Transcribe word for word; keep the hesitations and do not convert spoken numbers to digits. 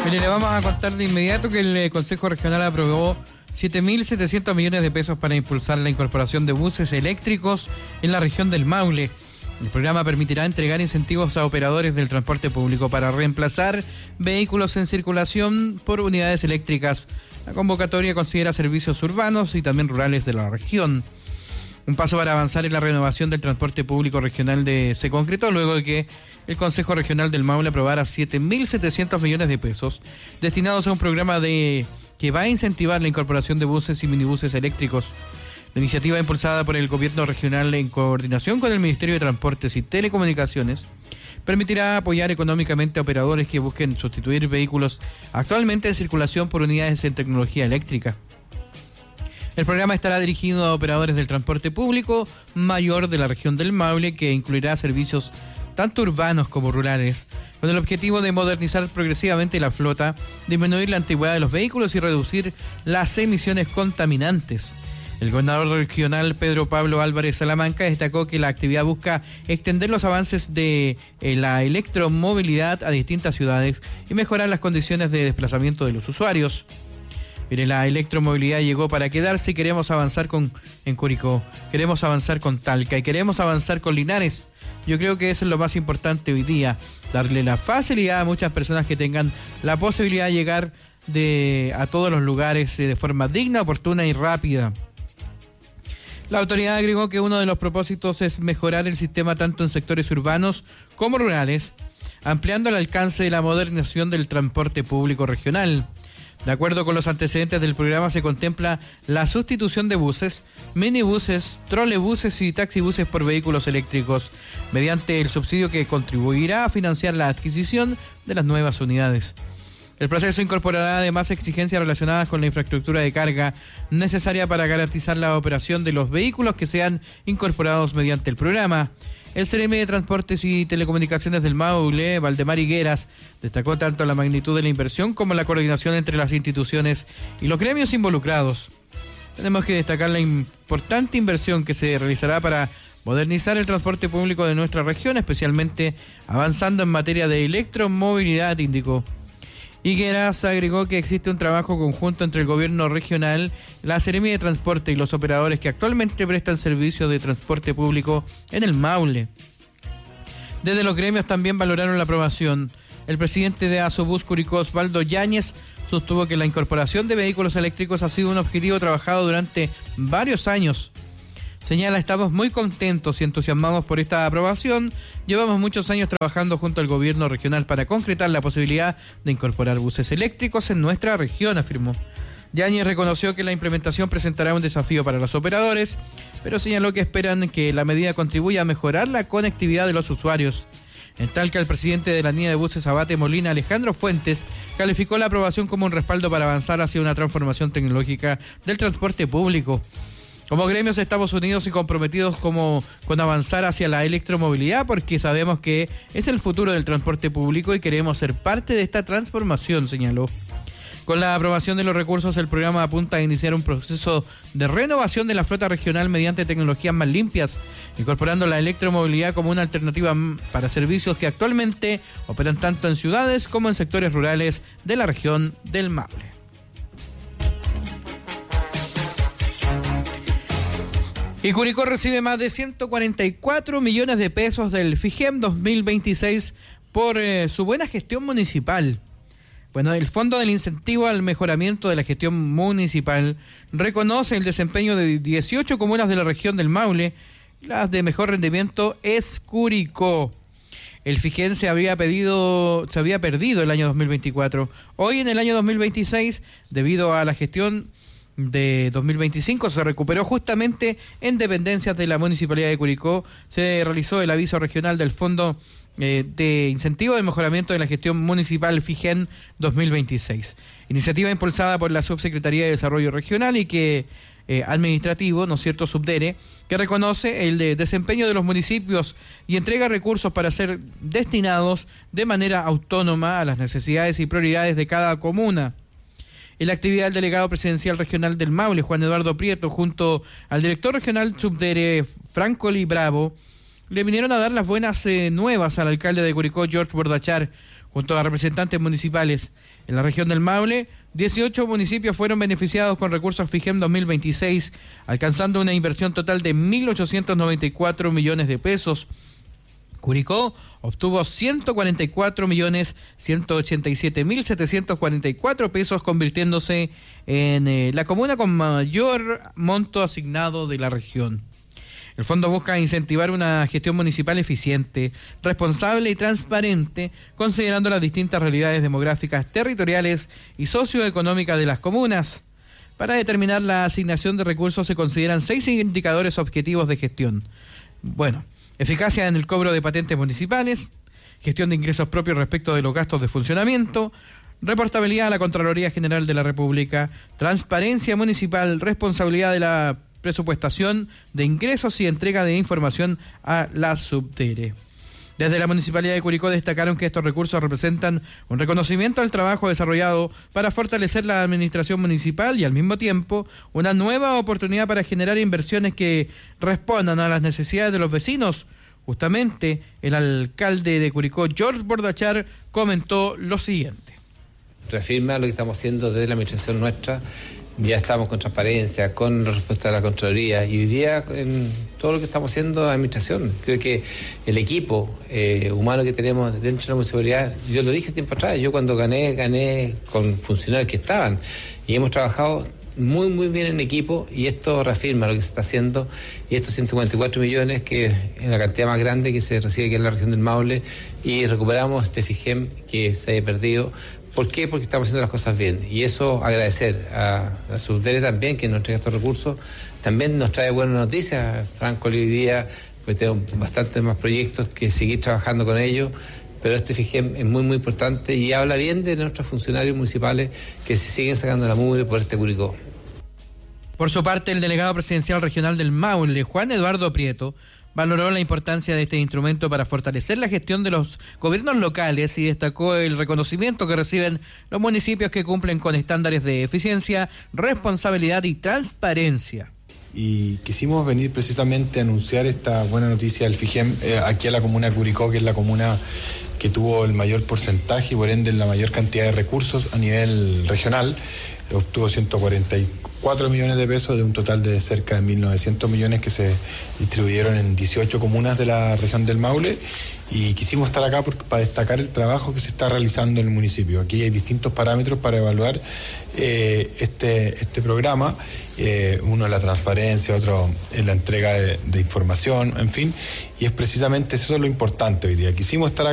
Mire, le vamos a contar de inmediato que el Consejo Regional aprobó siete mil setecientos millones de pesos para impulsar la incorporación de buses eléctricos en la región del Maule. El programa permitirá entregar incentivos a operadores del transporte público para reemplazar vehículos en circulación por unidades eléctricas. La convocatoria considera servicios urbanos y también rurales de la región. Un paso para avanzar en la renovación del transporte público regional de, se concretó luego de que el Consejo Regional del Maule aprobara siete mil setecientos millones de pesos destinados a un programa de que va a incentivar la incorporación de buses y minibuses eléctricos. La iniciativa, impulsada por el Gobierno Regional en coordinación con el Ministerio de Transportes y Telecomunicaciones, permitirá apoyar económicamente a operadores que busquen sustituir vehículos actualmente en circulación por unidades en tecnología eléctrica. El programa estará dirigido a operadores del transporte público mayor de la región del Maule, que incluirá servicios tanto urbanos como rurales, con el objetivo de modernizar progresivamente la flota, disminuir la antigüedad de los vehículos y reducir las emisiones contaminantes. El gobernador regional Pedro Pablo Álvarez Salamanca destacó que la actividad busca extender los avances de eh, la electromovilidad a distintas ciudades y mejorar las condiciones de desplazamiento de los usuarios. Mire, la electromovilidad llegó para quedarse y queremos avanzar con en Curicó, queremos avanzar con Talca y queremos avanzar con Linares. Yo creo que eso es lo más importante hoy día, darle la facilidad a muchas personas que tengan la posibilidad de llegar de, a todos los lugares eh, de forma digna, oportuna y rápida. La autoridad agregó que uno de los propósitos es mejorar el sistema tanto en sectores urbanos como rurales, ampliando el alcance de la modernización del transporte público regional. De acuerdo con los antecedentes del programa, se contempla la sustitución de buses, minibuses, trolebuses y taxibuses por vehículos eléctricos, mediante el subsidio que contribuirá a financiar la adquisición de las nuevas unidades. El proceso incorporará además exigencias relacionadas con la infraestructura de carga necesaria para garantizar la operación de los vehículos que sean incorporados mediante el programa. El C R M de Transportes y Telecomunicaciones del Maule, Valdemar Higueras, destacó tanto la magnitud de la inversión como la coordinación entre las instituciones y los gremios involucrados. Tenemos que destacar la importante inversión que se realizará para modernizar el transporte público de nuestra región, especialmente avanzando en materia de electromovilidad, indicó. Higueras agregó que existe un trabajo conjunto entre el gobierno regional, la Seremi de Transporte y los operadores que actualmente prestan servicio de transporte público en el Maule. Desde los gremios también valoraron la aprobación. El presidente de Asobús Curicó, Osvaldo Yáñez, sostuvo que la incorporación de vehículos eléctricos ha sido un objetivo trabajado durante varios años. Señala, estamos muy contentos y entusiasmados por esta aprobación. Llevamos muchos años trabajando junto al gobierno regional para concretar la posibilidad de incorporar buses eléctricos en nuestra región, afirmó. Yáñez reconoció que la implementación presentará un desafío para los operadores, pero señaló que esperan que la medida contribuya a mejorar la conectividad de los usuarios. En Talca, el presidente de la línea de buses Abate Molina, Alejandro Fuentes, calificó la aprobación como un respaldo para avanzar hacia una transformación tecnológica del transporte público. Como gremios estamos unidos y comprometidos como, con avanzar hacia la electromovilidad, porque sabemos que es el futuro del transporte público y queremos ser parte de esta transformación, señaló. Con la aprobación de los recursos, el programa apunta a iniciar un proceso de renovación de la flota regional mediante tecnologías más limpias, incorporando la electromovilidad como una alternativa para servicios que actualmente operan tanto en ciudades como en sectores rurales de la región del Maule. Y Curicó recibe más de ciento cuarenta y cuatro millones de pesos del FIGEM dos mil veintiséis por eh, su buena gestión municipal. Bueno, el Fondo del Incentivo al Mejoramiento de la Gestión Municipal reconoce el desempeño de dieciocho comunas de la región del Maule. Las de mejor rendimiento es Curicó. El FIGEM se había pedido, se había perdido el año dos mil veinticuatro. Hoy, en el año dos mil veintiséis, debido a la gestión de dos mil veinticinco, se recuperó justamente en dependencias de la Municipalidad de Curicó. Se realizó el aviso regional del Fondo eh, de Incentivo de Mejoramiento de la Gestión Municipal FIGEM dos mil veintiséis. Iniciativa impulsada por la Subsecretaría de Desarrollo Regional y que eh, administrativo, ¿no es cierto?, Subdere, que reconoce el de desempeño de los municipios y entrega recursos para ser destinados de manera autónoma a las necesidades y prioridades de cada comuna. En la actividad, el delegado presidencial regional del Maule, Juan Eduardo Prieto, junto al director regional Subdere, Francoli Bravo, le vinieron a dar las buenas eh, nuevas al alcalde de Curicó, George Bordachar, junto a representantes municipales. En la región del Maule, dieciocho municipios fueron beneficiados con recursos FIGEM dos mil veintiséis, alcanzando una inversión total de mil ochocientos noventa y cuatro millones de pesos. Curicó obtuvo ciento cuarenta y cuatro millones ciento ochenta y siete mil setecientos cuarenta y cuatro pesos, convirtiéndose en eh, la comuna con mayor monto asignado de la región. El fondo busca incentivar una gestión municipal eficiente, responsable y transparente, considerando las distintas realidades demográficas, territoriales y socioeconómicas de las comunas. Para determinar la asignación de recursos se consideran seis indicadores objetivos de gestión. Bueno, eficacia en el cobro de patentes municipales, gestión de ingresos propios respecto de los gastos de funcionamiento, reportabilidad a la Contraloría General de la República, transparencia municipal, responsabilidad de la presupuestación de ingresos y entrega de información a la Subdere. Desde la Municipalidad de Curicó destacaron que estos recursos representan un reconocimiento al trabajo desarrollado para fortalecer la administración municipal y al mismo tiempo una nueva oportunidad para generar inversiones que respondan a las necesidades de los vecinos. Justamente el alcalde de Curicó, George Bordachar, comentó lo siguiente. Reafirma lo que estamos haciendo desde la administración nuestra. Ya estamos con transparencia, con respuesta a la Contraloría y hoy día en todo lo que estamos haciendo de administración. Creo que el equipo eh, humano que tenemos dentro de la municipalidad, yo lo dije tiempo atrás, yo cuando gané, gané con funcionarios que estaban y hemos trabajado muy muy bien en equipo y esto reafirma lo que se está haciendo y estos ciento cuarenta y cuatro millones que es la cantidad más grande que se recibe aquí en la región del Maule y recuperamos este FIGEM que se había perdido. ¿Por qué? Porque estamos haciendo las cosas bien. Y eso agradecer a la Subdere también, que nos entrega estos recursos. También nos trae buenas noticias. Franco hoy día, pues tenemos bastantes más proyectos que seguir trabajando con ellos. Pero este FIGEM es muy, muy importante y habla bien de nuestros funcionarios municipales que se siguen sacando la mugre por este Curicó. Por su parte, el delegado presidencial regional del Maule, Juan Eduardo Prieto, valoró la importancia de este instrumento para fortalecer la gestión de los gobiernos locales y destacó el reconocimiento que reciben los municipios que cumplen con estándares de eficiencia, responsabilidad y transparencia. Y quisimos venir precisamente a anunciar esta buena noticia del FIGEM eh, aquí a la comuna de Curicó, que es la comuna que tuvo el mayor porcentaje y por ende la mayor cantidad de recursos a nivel regional. Obtuvo ciento cuarenta y cuatro millones de pesos de un total de cerca de mil novecientos millones que se distribuyeron en dieciocho comunas de la región del Maule y quisimos estar acá porque, para destacar el trabajo que se está realizando en el municipio. Aquí hay distintos parámetros para evaluar eh, este, este programa, eh, uno es la transparencia, otro es la entrega de, de información, en fin, y es precisamente eso lo importante hoy día. Quisimos estar acá